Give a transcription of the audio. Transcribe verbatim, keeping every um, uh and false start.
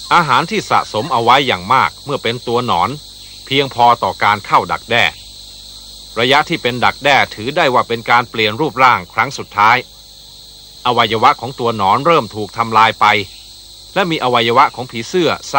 อาหารที่สะสมเอาไว้อย่างมากเมื่อเป็นตัวหนอนเพียงพอต่อการเข้าดักแด้ระยะที่เป็นดักแด้ถือได้ว่าเป็นการเปลี่ยนรูปร่างครั้งสุดท้ายอวัยวะของตัวหนอนเริ่มถูกทำลายไปและมีอวัยวะของผีเสื้อ